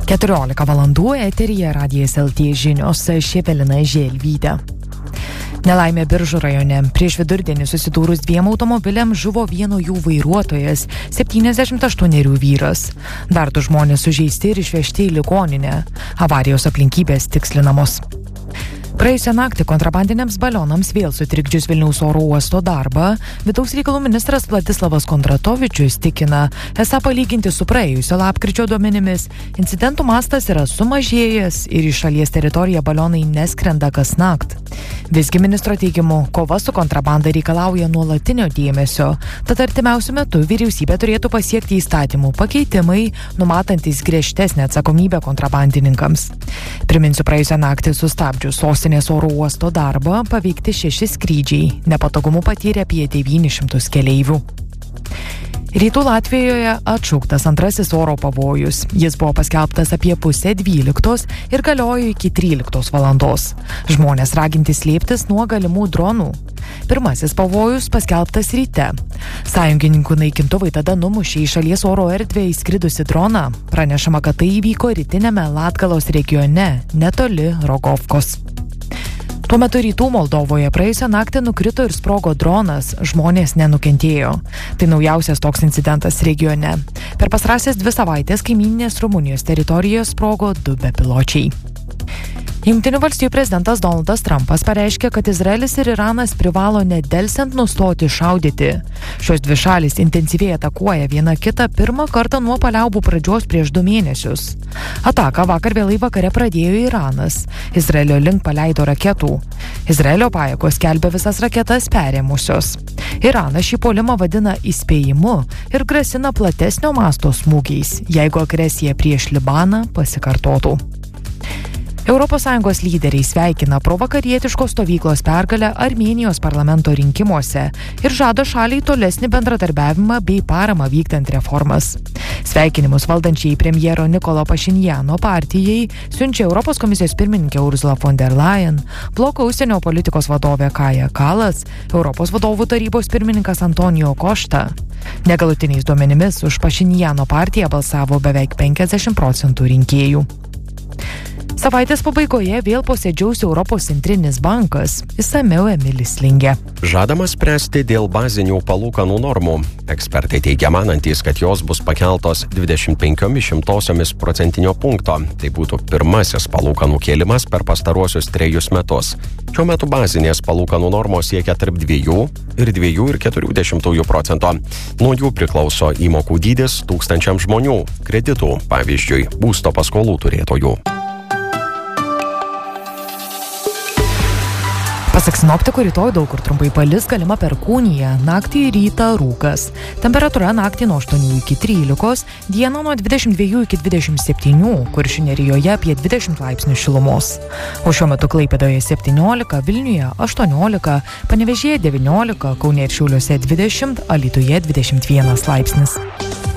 14 valandų eteryje Radijas LT žinios, Šepelina Želvytė. Nelaimė Biržų rajone. Prieš vidurdienį susidūrus dviem automobiliams žuvo vieno jų vairuotojas, 78 vyras. Dar 2 žmonės sužeisti ir išvežti į ligoninę. Avarijos aplinkybės tikslinamos. Praėjusią naktį kontrabandiniams balionams vėl sutrikdžius Vilniaus oro uosto darbą, vidaus reikalų ministras Vladislavas Kondratovičius tikina, esą palyginti su praėjusio lapkričio duomenimis, incidentų mastas yra sumažėjęs ir į šalies teritoriją balionai neskrenda kasnakt. Visgi ministro teigimu, kova su kontrabanda reikalauja nuolatinio dėmesio, tad artimiausiu metu vyriausybė turėtų pasiekti įstatymų pakeitimai, numatantys griežtesnę atsakomybę kontrabandininkams. Priminsiu, praėjusią naktį sustabdžius sostinės oro uosto darbą paveikti 6 skrydžiai, nepatogumų patyrė apie 900 keleivių. Rytų Latvijoje atšauktas antrasis oro pavojus. Jis buvo paskelbtas apie 11:30 ir galiojo iki 13 valandos. Žmonės raginti slėptis nuo galimų dronų. Pirmasis pavojus paskelbtas ryte. Sąjungininkų naikintuvai tada numušė į šalies oro erdvę įskridusi droną. Pranešama, kad tai įvyko rytiniame Latgalos regione, netoli Rogovkos. Tuo metu rytų Moldovoje praėjusią naktį nukrito ir sprogo dronas, žmonės nenukentėjo. Tai naujausias toks incidentas regione. Per pastarąsias 2 savaitės kaimyninės Rumunijos teritorijoje sprogo 2 bepiločiai. Jungtinių valstijų prezidentas Donaldas Trumpas pareiškė, kad Izraelis ir Iranas privalo nedelsiant nustoti šaudyti. Šios 2 šalys intensyviai atakuoja viena kitą pirmą kartą nuo paliaubų pradžios prieš 2 mėnesius. Ataką vakar vėlai vakare pradėjo Iranas. Izraelio link paleido raketų. Izraelio pajėgos skelbia visas raketas perėmusios. Iranas šį puolimą vadina įspėjimu ir grasina platesnio masto smūgiais, jeigu agresija prieš Libaną pasikartotų. ES lyderiai sveikina provakarietiškos stovyklos pergalę Armėnijos parlamento rinkimuose ir žada šaliai tolesnį bendradarbiavimą bei paramą vykdant reformas. Sveikinimus valdančiai premjero Nikolo Pašinjano partijai siunčia Europos komisijos pirmininkė Ursula von der Leyen, bloko užsienio politikos vadovė Kaja Kallas, Europos vadovų tarybos pirmininkas Antonijo Košta. Negalutiniais duomenimis už Pašinjano partiją balsavo beveik 50% rinkėjų. Savaitės pabaigoje vėl posėdžiaus Europos centrinis bankas, išsamiau Emilis Lingė. Žadama spręsti dėl bazinių palūkanų normų. Ekspertai teigia manantys, kad jos bus pakeltos 25% punkto. Tai būtų pirmasis palūkanų kėlimas per pastaruosius 3 metus. Šiuo metu bazinės palūkanų normos siekia tarp 2 ir 2,4%. Nuo jų priklauso įmokų dydis tūkstančiams žmonių, kreditų, pavyzdžiui, būsto paskolų turėtojų. Pasak sinoptikų, rytoj daug kur trumpai palis, galima perkūnija, naktį ir rytą rūkas. Temperatūra naktį nuo 8 iki 13, dieną nuo 22 iki 27, Kuršių nerijoje apie 20 laipsnių šilumos. O šiuo metu Klaipėdoje 17, Vilniuje 18, Panevėžyje 19, Kaune ir Šiauliuose 20, Alytuje 21 laipsnis.